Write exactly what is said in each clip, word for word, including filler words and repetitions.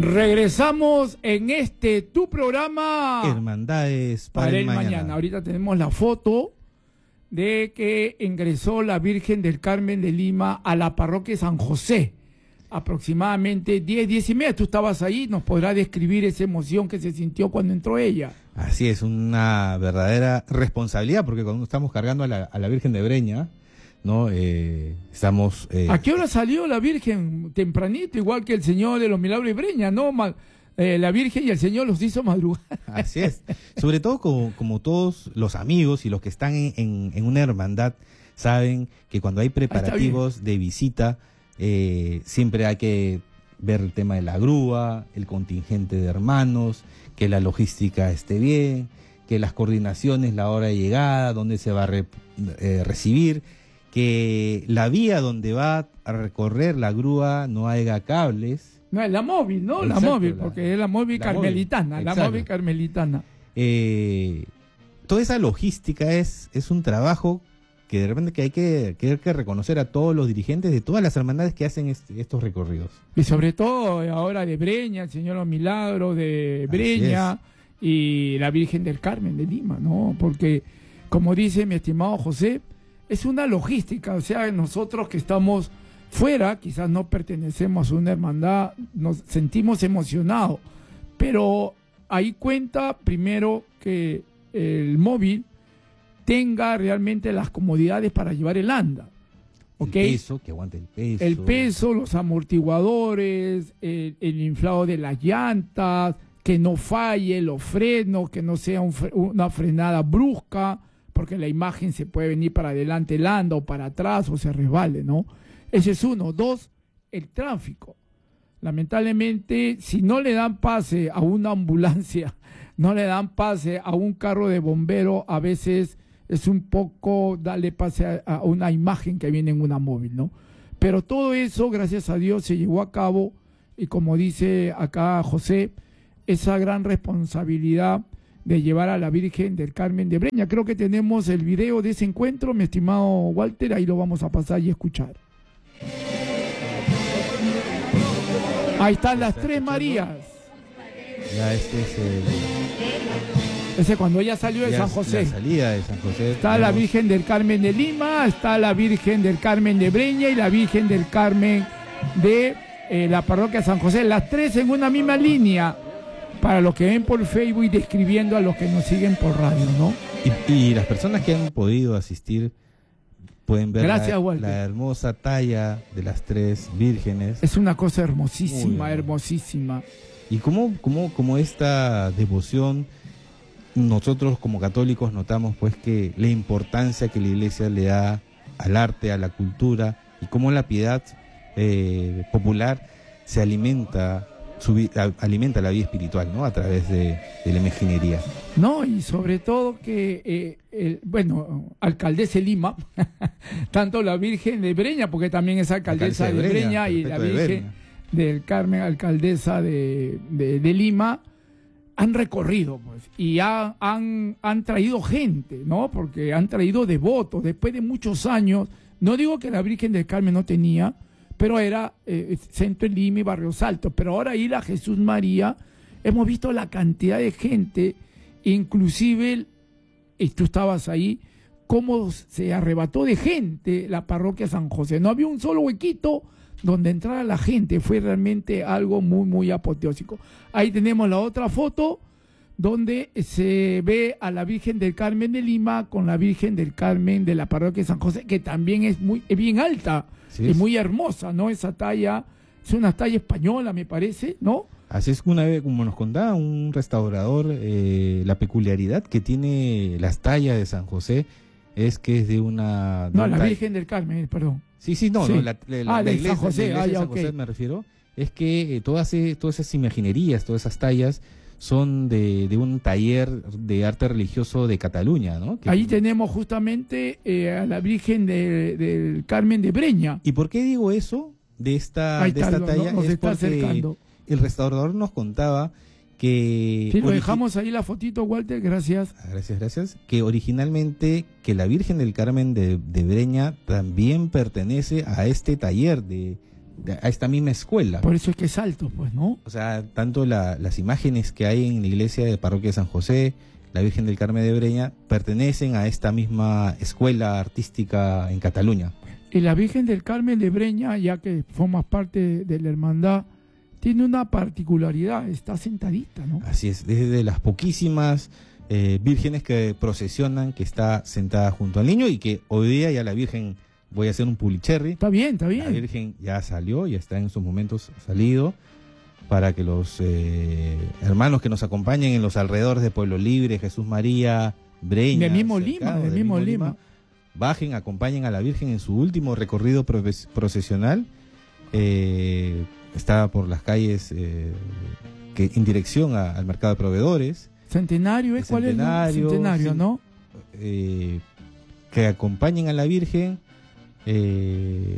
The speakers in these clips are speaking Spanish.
Regresamos en este tu programa Hermandades para, para el, el mañana. mañana. Ahorita tenemos la foto de que ingresó la Virgen del Carmen de Lima a la parroquia San José. Aproximadamente diez, diez y media. Tú estabas ahí, nos podrás describir esa emoción que se sintió cuando entró ella. Así es, una verdadera responsabilidad, porque cuando estamos cargando a la, a la Virgen de Breña, ¿no? Eh, estamos... Eh, ¿A qué hora salió la Virgen? Tempranito, igual que el Señor de los Milagros de Breña, ¿no? Ma, eh, la Virgen y el Señor los hizo madrugar. Así es. Sobre todo como, como todos los amigos y los que están en, en, en una hermandad saben que cuando hay preparativos de visita, eh, siempre hay que ver el tema de la grúa, el contingente de hermanos, que la logística esté bien, que las coordinaciones, la hora de llegada, dónde se va a re, eh, recibir, que la vía donde va a recorrer la grúa no haya cables. No, es la móvil, ¿no? Exacto, la móvil, porque la, es la móvil la carmelitana, móvil. la móvil carmelitana. Eh, toda esa logística es, es un trabajo que de repente que hay que, que hay que reconocer a todos los dirigentes de todas las hermandades que hacen este, estos recorridos. Y sobre todo ahora de Breña, el Señor de los Milagros de Breña y la Virgen del Carmen de Lima, ¿no? Porque, como dice mi estimado José, es una logística, o sea, nosotros que estamos fuera, quizás no pertenecemos a una hermandad, nos sentimos emocionados, pero ahí cuenta primero que el móvil tenga realmente las comodidades para llevar el anda. ¿Okay? El peso, que aguante el peso. El peso, los amortiguadores, el, el inflado de las llantas, que no falle los frenos, que no sea un fre una frenada brusca, porque la imagen se puede venir para adelante el anda o para atrás o se resbale, ¿no? Ese es uno. Dos, el tráfico. Lamentablemente, si no le dan pase a una ambulancia, no le dan pase a un carro de bombero, a veces es un poco darle pase a, a una imagen que viene en una móvil, ¿no? Pero todo eso, gracias a Dios, se llevó a cabo y como dice acá José, esa gran responsabilidad de llevar a la Virgen del Carmen de Breña. Creo que tenemos el video de ese encuentro, mi estimado Walter, ahí lo vamos a pasar y escuchar. Ahí están las tres Marías. Ya este es el... Ese cuando ella salió de San José. La salida de San José. Está la Virgen del Carmen de Lima, está la Virgen del Carmen de Breña y la Virgen del Carmen de eh, la parroquia San José. Las tres en una misma línea. Para los que ven por Facebook y describiendo a los que nos siguen por radio, ¿no? Y, y las personas que han podido asistir pueden ver Gracias, la, la hermosa talla de las tres vírgenes. Es una cosa hermosísima, hermosísima. Y cómo, cómo, cómo esta devoción, nosotros como católicos notamos pues que la importancia que la Iglesia le da al arte, a la cultura, y cómo la piedad eh, popular se alimenta Su, alimenta la vida espiritual, ¿no? A través de, de la imaginería. No, y sobre todo que, eh, el, bueno, alcaldesa de Lima, tanto la Virgen de Breña, porque también es alcaldesa, alcaldesa de, de Breña, Breña y la Virgen de del Carmen, alcaldesa de, de, de Lima, han recorrido, pues, y ha, han, han traído gente, ¿no? Porque han traído devotos, después de muchos años. No digo que la Virgen del Carmen no tenía, pero era eh, centro en Lima y Barrios Altos. Pero ahora ir a Jesús María, hemos visto la cantidad de gente, inclusive, y tú estabas ahí, cómo se arrebató de gente la parroquia San José. No había un solo huequito donde entrara la gente, fue realmente algo muy, muy apoteósico. Ahí tenemos la otra foto, donde se ve a la Virgen del Carmen de Lima con la Virgen del Carmen de la parroquia San José, que también es muy es bien alta. Sí, y muy hermosa, ¿no? Esa talla, es una talla española, me parece, ¿no? Así es, una vez, como nos contaba un restaurador, eh, la peculiaridad que tiene las tallas de San José es que es de una... No, la talla... Virgen del Carmen, perdón. Sí, sí, no, sí. no la, la, ah, la iglesia, San José, la iglesia ah, ya, de San José okay. me refiero, es que eh, todas, eh, todas esas imaginerías, todas esas tallas son de, de un taller de arte religioso de Cataluña, ¿no? Que ahí tenemos justamente eh, a la Virgen de, del Carmen de Breña. ¿Y por qué digo eso de esta, de esta talla? Nos es está porque acercando. El restaurador nos contaba que... Sí, lo dejamos ahí la fotito, Walter, gracias. Gracias, gracias. Que originalmente que la Virgen del Carmen de, de Breña también pertenece a este taller de... a esta misma escuela. Por eso es que es alto, pues, ¿no? O sea, tanto la, las imágenes que hay en la iglesia de Parroquia de San José, la Virgen del Carmen de Breña, pertenecen a esta misma escuela artística en Cataluña. Y la Virgen del Carmen de Breña, ya que formas parte de la hermandad, tiene una particularidad, está sentadita, ¿no? Así es, es de las poquísimas eh, vírgenes que procesionan, que está sentada junto al niño, y que hoy día ya la Virgen, voy a hacer un pulicherry. Está bien, está bien. La Virgen ya salió, ya está en sus momentos salido, para que los eh, hermanos que nos acompañen en los alrededores de Pueblo Libre, Jesús María, Breña, de mismo Lima, de mismo Lima, Lima, bajen, acompañen a la Virgen en su último recorrido procesional. Eh, está por las calles eh, que en dirección a, al mercado de proveedores. Centenario, ¿eh? ¿Cuál Centenario, es el Centenario, sí, no? Eh, que acompañen a la Virgen eh,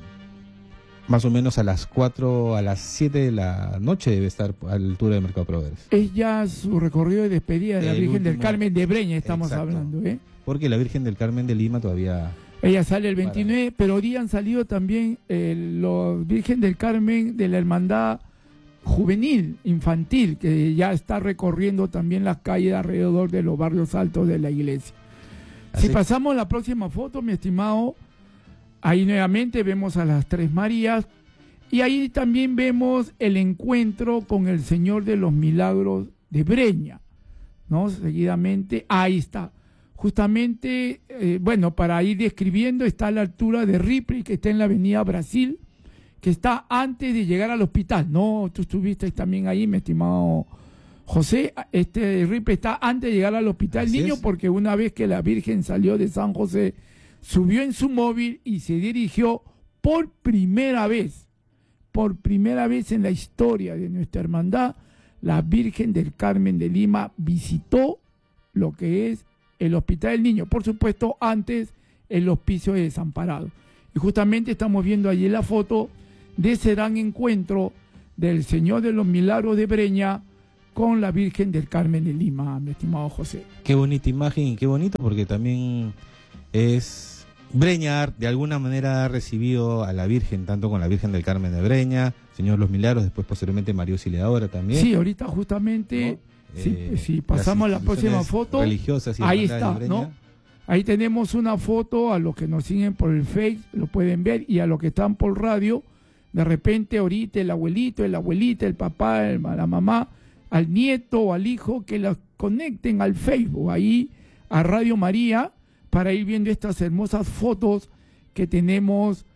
más o menos a las cuatro, a las siete de la noche debe estar a la altura del mercado de proveedores. Es ya su recorrido de despedida de la El Virgen último, del Carmen de Breña, estamos exacto, hablando, ¿eh? Porque la Virgen del Carmen de Lima todavía... Ella sale el veintinueve, para... pero hoy día han salido también eh, los Virgen del Carmen de la Hermandad Juvenil, Infantil, que ya está recorriendo también las calles alrededor de los barrios altos de la iglesia. Así. Si pasamos la próxima foto, mi estimado, ahí nuevamente vemos a las Tres Marías y ahí también vemos el encuentro con el Señor de los Milagros de Breña, ¿no? Seguidamente, ahí está. Justamente, eh, bueno, para ir describiendo, está a la altura de Ripley, que está en la avenida Brasil, que está antes de llegar al hospital, ¿no? Tú estuviste también ahí, mi estimado José. Este Ripley está antes de llegar al hospital Así niño, es. Porque una vez que la Virgen salió de San José, subió en su móvil y se dirigió por primera vez, por primera vez en la historia de nuestra hermandad, la Virgen del Carmen de Lima visitó lo que es el Hospital del Niño, por supuesto antes el Hospicio de Desamparados. Y justamente estamos viendo allí la foto de ese gran encuentro del Señor de los Milagros de Breña con la Virgen del Carmen de Lima, mi estimado José. Qué bonita imagen y qué bonito, porque también es... Breña de alguna manera ha recibido a la Virgen, tanto con la Virgen del Carmen de Breña, Señor de los Milagros, después posteriormente María Auxiliadora también. Sí, ahorita justamente... ¿no? Si, eh, si pasamos a la próxima foto, religiosas y ahí está, ¿no? Ahí tenemos una foto, a los que nos siguen por el Face, lo pueden ver, y a los que están por radio, de repente ahorita el abuelito, la abuelita, el papá, el, la mamá, al nieto o al hijo, que los conecten al Facebook, ahí a Radio María, para ir viendo estas hermosas fotos que tenemos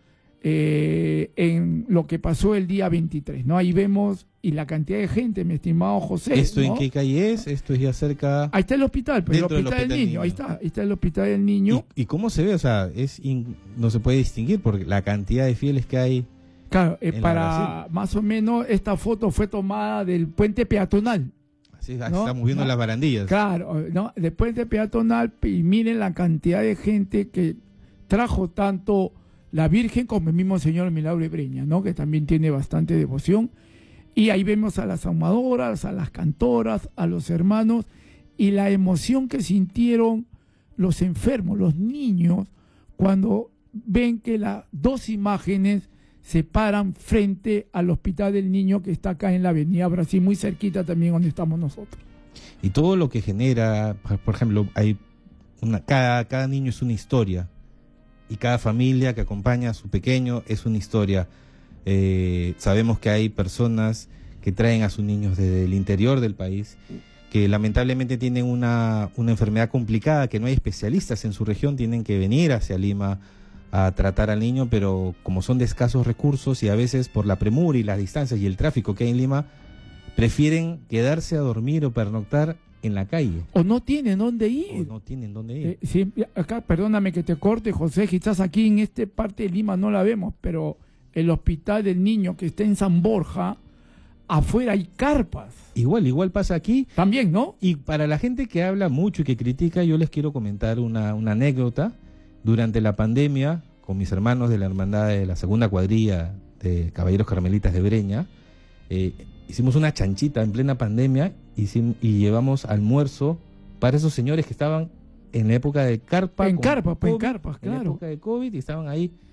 eh, en lo que pasó el día veintitrés, ¿no? Ahí vemos... Y la cantidad de gente, mi estimado José. ¿Esto ¿no? en qué calle es? Esto es ya cerca... Ahí está el hospital, pero el hospital, del, hospital del niño. niño. Ahí está, ahí está el hospital del niño. ¿Y, y cómo se ve? O sea, es in, no se puede distinguir por la cantidad de fieles que hay. Claro, eh, para más o menos esta foto fue tomada del puente peatonal. Así ¿no? Estamos viendo ¿no? las barandillas. Claro, ¿no? Del puente peatonal, y miren la cantidad de gente que trajo tanto la Virgen como el mismo Señor Milagro de Breña, ¿no? Que también tiene bastante devoción. Y ahí vemos a las ahumadoras, a las cantoras, a los hermanos y la emoción que sintieron los enfermos, los niños, cuando ven que las dos imágenes se paran frente al Hospital del Niño que está acá en la avenida Brasil, muy cerquita también donde estamos nosotros. Y todo lo que genera, por ejemplo, hay una, cada, cada niño es una historia y cada familia que acompaña a su pequeño es una historia. Eh, sabemos que hay personas que traen a sus niños desde el interior del país, que lamentablemente tienen una, una enfermedad complicada, que no hay especialistas en su región, tienen que venir hacia Lima a tratar al niño, pero como son de escasos recursos y a veces por la premura y las distancias y el tráfico que hay en Lima, prefieren quedarse a dormir o pernoctar en la calle. O no tienen dónde ir. O no tienen dónde ir. Eh, sí, acá, perdóname que te corte, José, quizás aquí en esta parte de Lima no la vemos, pero... el Hospital del Niño que está en San Borja, afuera hay carpas. Igual, igual pasa aquí. También, ¿no? Y para la gente que habla mucho y que critica, yo les quiero comentar una, una anécdota. Durante la pandemia, con mis hermanos de la hermandad de la segunda cuadrilla de Caballeros Carmelitas de Breña, eh, hicimos una chanchita en plena pandemia hicimos, y llevamos almuerzo para esos señores que estaban en la época de carpa. En carpa, pues en carpas, claro. En la época de COVID y estaban ahí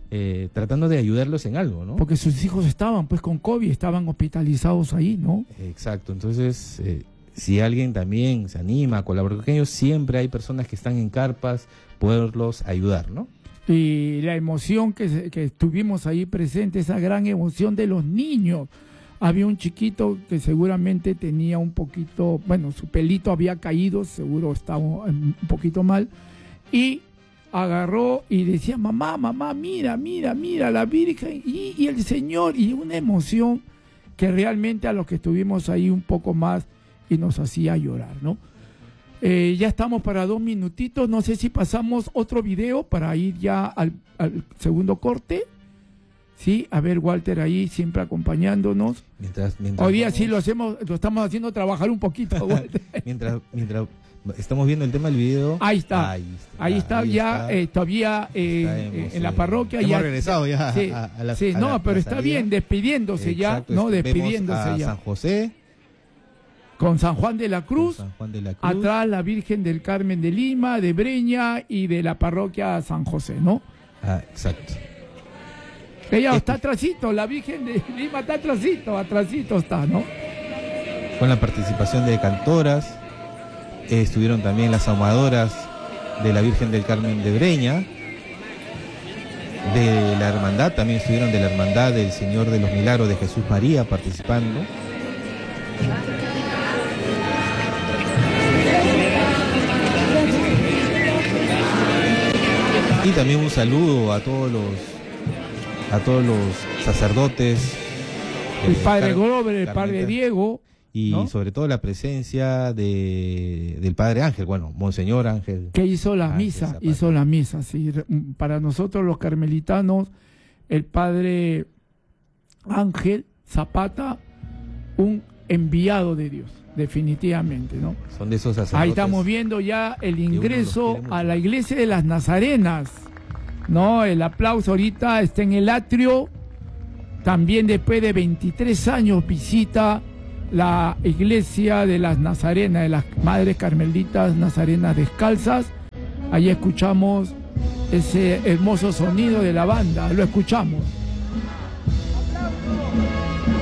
eh, tratando de ayudarlos en algo, ¿no? Porque sus hijos estaban pues con COVID, estaban hospitalizados ahí, ¿no? Exacto, entonces eh, si alguien también se anima a colaborar con ellos, siempre hay personas que están en carpas, poderlos ayudar, ¿no? Y la emoción que, que estuvimos ahí presentes, esa gran emoción de los niños. Había un chiquito que seguramente tenía un poquito, bueno, su pelito había caído, seguro estaba un poquito mal, y agarró y decía, mamá, mamá, mira, mira, mira, la Virgen y, y el Señor, y una emoción que realmente a los que estuvimos ahí un poco más y nos hacía llorar, ¿no? Eh, ya estamos para dos minutitos, no sé si pasamos otro video para ir ya al, al segundo corte. Sí, a ver, Walter ahí siempre acompañándonos. Mientras, mientras Hoy día vamos... sí lo hacemos, lo estamos haciendo trabajar un poquito, Walter. mientras, mientras estamos viendo el tema del video. Ahí está, ahí está, ahí está ahí ya está. Eh, todavía eh, hemos, en la eh, parroquia. Hemos ya, regresado ya sí, a, a la Sí, a no, la, pero la está salida. bien, despidiéndose Exacto, ya, ¿no? Despidiéndose a ya. San José. Con San Juan de la Cruz, San Juan de la Cruz. Atrás la Virgen del Carmen de Lima, de Breña y de la parroquia San José, ¿no? Ah, exacto. Ella está atrasito, la Virgen de Lima está atrasito, atrasito está, ¿no? Con la participación de cantoras, eh, estuvieron también las ahumadoras de la Virgen del Carmen de Breña, de la hermandad, también estuvieron de la hermandad del Señor de los Milagros de Jesús María participando. Y también un saludo a todos los a todos los sacerdotes, el padre Grover, el padre Diego, y ¿no? sobre todo la presencia de del padre Ángel, bueno, Monseñor Ángel, que hizo la Ángel misa, Zapata. hizo la misa, sí. Para nosotros los carmelitanos, el padre Ángel Zapata, un enviado de Dios, definitivamente, ¿no? Son de esos sacerdotes. Ahí estamos viendo ya el ingreso a la iglesia de las Nazarenas, ¿no? El aplauso ahorita está en el atrio. También después de veintitrés años visita la iglesia de las Nazarenas, de las Madres Carmelitas Nazarenas Descalzas. Ahí escuchamos ese hermoso sonido de la banda, lo escuchamos.